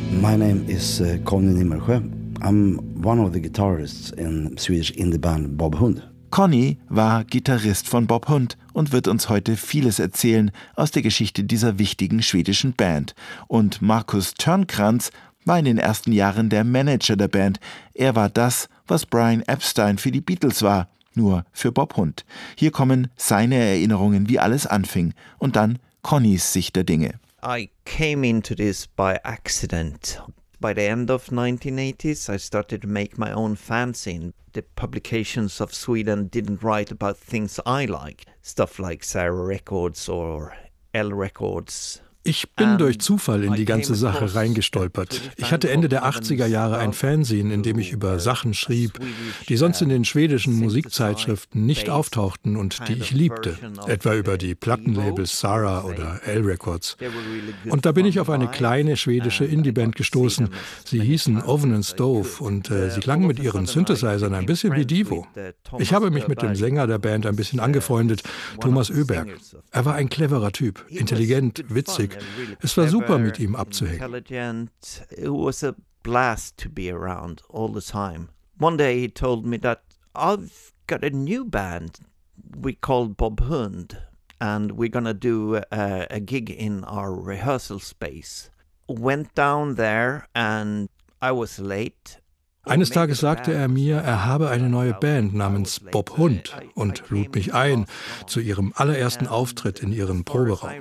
My name is Conny Nimmersjö. I'm one of the guitarists in Swedish indie band Bob Hund. Conny war Gitarrist von Bob Hund und wird uns heute vieles erzählen aus der Geschichte dieser wichtigen schwedischen Band. Und Markus Törnkrans war in den ersten Jahren der Manager der Band. Er war das, was Brian Epstein für die Beatles war, nur für Bob Hund. Hier kommen seine Erinnerungen, wie alles anfing, und dann Connys Sicht der Dinge. I came into this by accident. By the end of 1980s, I started to make my own fanzine. The publications of Sweden didn't write about things I like, stuff like Sarah Records or L Records. Ich bin durch Zufall in die ganze Sache reingestolpert. Ich hatte Ende der 80er Jahre ein Fanzine, in dem ich über Sachen schrieb, die sonst in den schwedischen Musikzeitschriften nicht auftauchten und die ich liebte, etwa über die Plattenlabels Sarah oder L Records. Und da bin ich auf eine kleine schwedische Indieband gestoßen. Sie hießen Oven and Stove und sie klangen mit ihren Synthesizern ein bisschen wie Devo. Ich habe mich mit dem Sänger der Band ein bisschen angefreundet, Thomas Öberg. Er war ein cleverer Typ, intelligent, witzig. Es war super, mit ihm abzuhängen. It was a blast to be around all the time. One day he told me that I've got a new band we called Bob Hund and we're gonna do a gig in our rehearsal space. Went down there and I was late. Eines Tages sagte er mir, er habe eine neue Band namens Bob Hund und lud mich ein zu ihrem allerersten Auftritt in ihrem Proberaum.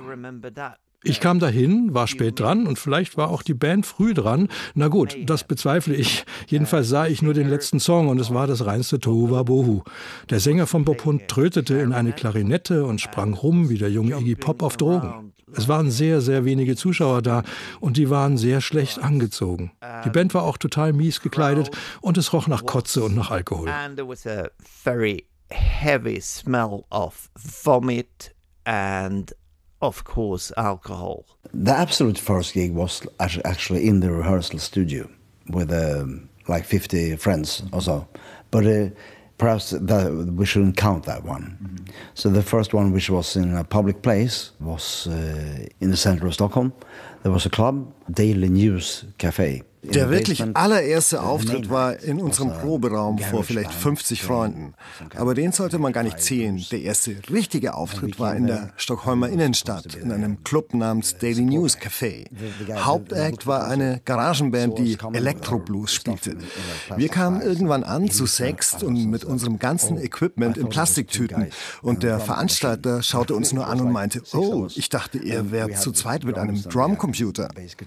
Ich kam dahin, war spät dran und vielleicht war auch die Band früh dran. Na gut, das bezweifle ich. Jedenfalls sah ich nur den letzten Song und es war das reinste Tohuwabohu. Der Sänger von Bob Hund trötete in eine Klarinette und sprang rum wie der junge Iggy Pop auf Drogen. Es waren sehr, sehr wenige Zuschauer da und die waren sehr schlecht angezogen. Die Band war auch total mies gekleidet und es roch nach Kotze und nach Alkohol. And there was a very heavy smell of vomit and of course alcohol. The absolute first gig was actually in the rehearsal studio with like 50 friends or so. But perhaps we shouldn't count that one. Mm-hmm. So the first one, which was in a public place, was in the center of Stockholm. There was a club, Daily News Café. Der wirklich allererste Auftritt war in unserem Proberaum vor vielleicht 50 Freunden. Aber den sollte man gar nicht zählen. Der erste richtige Auftritt war in der Stockholmer Innenstadt, in einem Club namens Daily News Café. Hauptact war eine Garagenband, die Elektroblues spielte. Wir kamen irgendwann an zu sechst und mit unserem ganzen Equipment in Plastiktüten. Und der Veranstalter schaute uns nur an und meinte, oh, ich dachte, ihr wärt zu zweit mit einem Drumcomputer.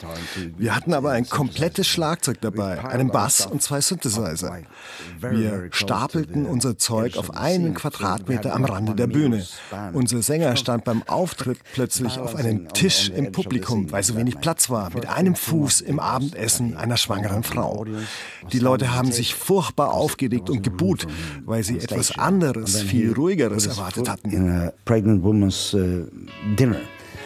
Wir hatten aber ein komplettes Schlagzeug dabei, einen Bass und 2 Synthesizer. Wir stapelten unser Zeug auf einen Quadratmeter am Rande der Bühne. Unser Sänger stand beim Auftritt plötzlich auf einem Tisch im Publikum, weil so wenig Platz war, mit einem Fuß im Abendessen einer schwangeren Frau. Die Leute haben sich furchtbar aufgeregt und gebuht, weil sie etwas anderes, viel ruhigeres erwartet hatten. In a pregnant woman's dinner.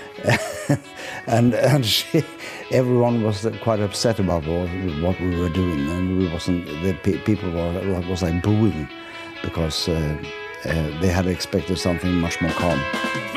and everyone was quite upset about what we were doing, and people was like booing because they had expected something much more calm.